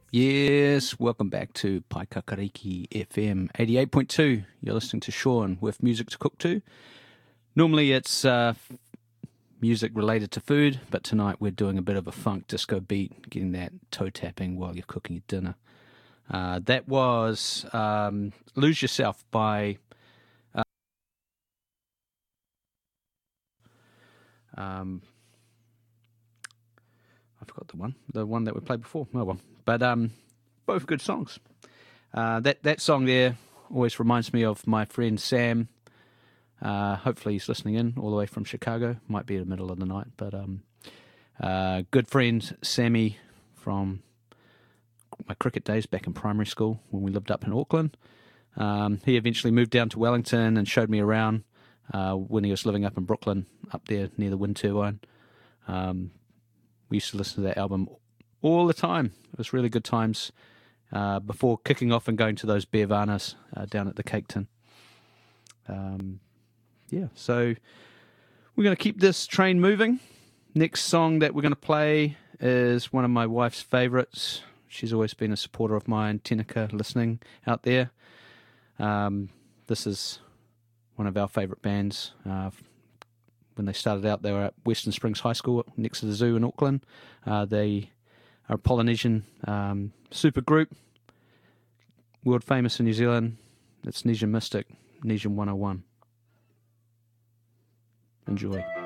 Yes, welcome back to Paikakariki FM 88.2. You're listening to Sean with Music to Cook To. Normally it's music related to food, but tonight we're doing a bit of a funk disco beat, getting that toe tapping while you're cooking your dinner. That was Lose Yourself by I forgot the one that we played before. Oh well, but both good songs. That song there always reminds me of my friend Sam. Hopefully he's listening in all the way from Chicago. Might be in the middle of the night, but good friend Sammy from my cricket days back in primary school when we lived up in Auckland. He eventually moved down to Wellington and showed me around when he was living up in Brooklyn, up there near the wind turbine. We used to listen to that album all the time. It was really good times before kicking off and going to those Beervanas down at the Cake Tin. So we're going to keep this train moving. Next song that we're going to play is one of my wife's favourites. She's always been a supporter of mine, Tenika, listening out there. This is one of our favourite bands. When they started out, they were at Western Springs High School next to the zoo in Auckland. They are a Polynesian super group, world famous in New Zealand. It's Nesian Mystic, Nesian 101. Enjoy.